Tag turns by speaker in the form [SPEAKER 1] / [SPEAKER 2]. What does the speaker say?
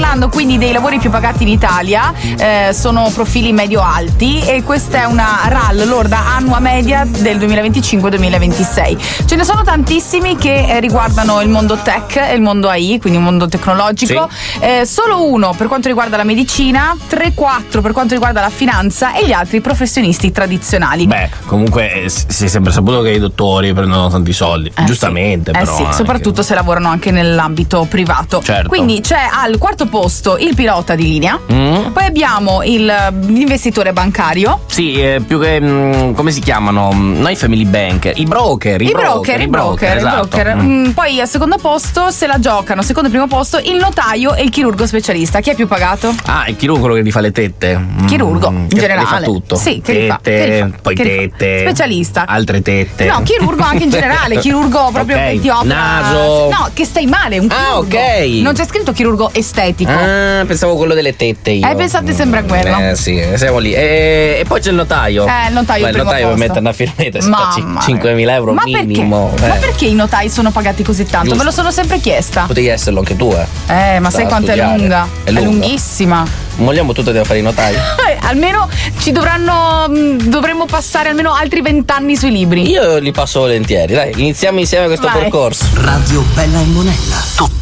[SPEAKER 1] parlando quindi dei lavori più pagati in Italia, sono profili medio-alti e questa è una RAL, lorda annua media del 2025-2026. Ce ne sono tantissimi che riguardano il mondo tech e il mondo AI, quindi il mondo tecnologico. Sì. Solo uno per quanto riguarda la medicina, 3-4 per quanto riguarda la finanza e gli altri professionisti tradizionali.
[SPEAKER 2] Beh, comunque si è sempre saputo che i dottori prendono tanti soldi, giustamente,
[SPEAKER 1] sì.
[SPEAKER 2] però.
[SPEAKER 1] Sì, soprattutto se lavorano anche nell'ambito privato.
[SPEAKER 2] Certo.
[SPEAKER 1] Quindi c'è al quarto posto il pilota di linea, poi abbiamo l'investitore bancario.
[SPEAKER 2] Sì, più che come si chiamano? Noi family bank, i broker. Esatto.
[SPEAKER 1] Poi al secondo posto se la giocano, secondo e primo posto, il notaio e il chirurgo specialista. Chi è più pagato?
[SPEAKER 2] Ah, il chirurgo, quello che gli fa le tette.
[SPEAKER 1] Chirurgo, in generale.
[SPEAKER 2] Li fa tutto.
[SPEAKER 1] Sì,
[SPEAKER 2] tette, poi tette.
[SPEAKER 1] Specialista.
[SPEAKER 2] Altre tette.
[SPEAKER 1] No, chirurgo anche in generale, chirurgo proprio che ti opera.
[SPEAKER 2] Naso.
[SPEAKER 1] No, che stai male, un chirurgo.
[SPEAKER 2] Ah, ok.
[SPEAKER 1] Non c'è scritto chirurgo estetico.
[SPEAKER 2] Ah, pensavo quello delle tette io.
[SPEAKER 1] Pensate sempre a quello.
[SPEAKER 2] Sì, siamo lì. E poi c'è il notaio.
[SPEAKER 1] Il notaio.
[SPEAKER 2] Beh, il notaio per mettere una firmetta 5.000 euro minimo.
[SPEAKER 1] Ma perché i notai sono pagati così tanto?
[SPEAKER 2] Giusto.
[SPEAKER 1] Me lo sono sempre chiesta.
[SPEAKER 2] Potevi esserlo anche tu,
[SPEAKER 1] ma sai quanto è lunga? È lunghissima.
[SPEAKER 2] Vogliamo tutto da fare i notai.
[SPEAKER 1] Almeno dovremmo passare almeno altri 20 anni sui libri.
[SPEAKER 2] Io li passo volentieri, dai, iniziamo insieme questo percorso.
[SPEAKER 3] Radio Bella e Monella.